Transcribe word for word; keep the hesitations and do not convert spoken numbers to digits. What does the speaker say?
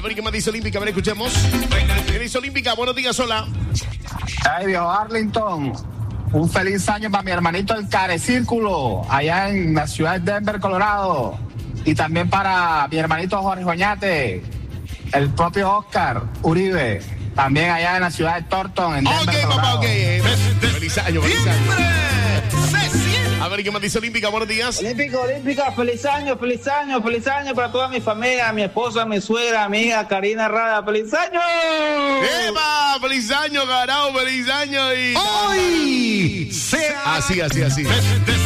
ver qué más dice Olímpica, a ver, escuchemos. ¿Qué dice Olímpica? Buenos días, hola. Ay, viejo Arlington, un feliz año para mi hermanito el Carecírculo, allá en la ciudad de Denver, Colorado. Y también para mi hermanito Jorge Oñate, el propio Oscar Uribe, también allá en la ciudad de Thornton, en Denver, Ok, Colorado. papá, ok. Feliz año, feliz año. A ver qué más dice Olímpica, buenos días. Olímpica, Olímpica, feliz año, feliz año, feliz año para toda mi familia, mi esposa, mi suegra, mi hija Karina Rada, feliz año. ¡Eva! ¡Feliz año, Garao! ¡Feliz año! Y... Hoy sea Así, así, así.